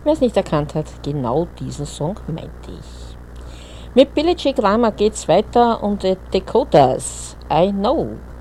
Wer es nicht erkannt hat, genau diesen Song meinte ich. Mit Billy J. Kramer geht's weiter und The Dakotas, I Know.